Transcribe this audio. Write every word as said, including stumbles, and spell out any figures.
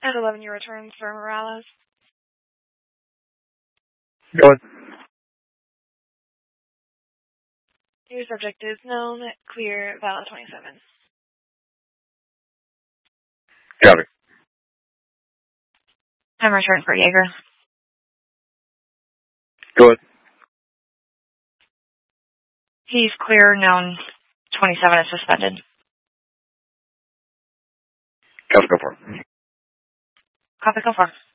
At eleven, your return for Morales. Go ahead. Your subject is known, clear, valid twenty-seven. Copy. I'm returning for Jaeger. Go ahead. He's clear, known, twenty-seven is suspended. Copy, go for it. Copy, go for it.